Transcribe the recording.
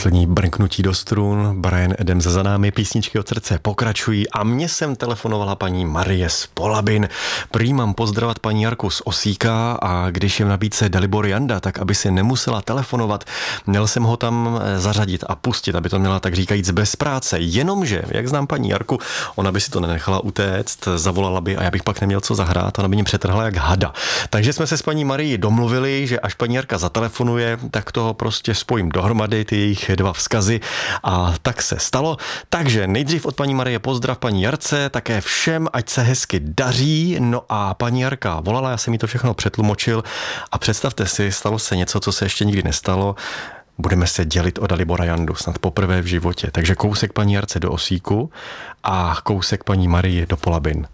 Poslední brnknutí do strun, Bryan Adams za námi, písničky od srdce pokračují a mě sem telefonovala paní Marie z Polabin. Prý mám pozdravovat paní Jarku z Osíka a když je v nabídce Dalibor Janda, tak aby si nemusela telefonovat, měl jsem ho tam zařadit a pustit, aby to měla tak říkajíc bez práce. Jenomže, jak znám paní Jarku, ona by si to nenechala utéct, zavolala by a já bych pak neměl co zahrát, ona by mě přetrhla jak hada. Takže jsme se s paní Marií domluvili, že až paní Jarka zatelefonuje, tak toho prostě spojím dohromady, ty jejich dva vzkazy a tak se stalo. Takže nejdřív od paní Marie pozdrav paní Jarce, také všem, ať se hezky daří. No a paní Jarka volala, já jsem jí to všechno přetlumočil a představte si, stalo se něco, co se ještě nikdy nestalo. Budeme se dělit o Dalibora Jandu, snad poprvé v životě. Takže kousek paní Jarce do Osíku a kousek paní Marie do Polabin.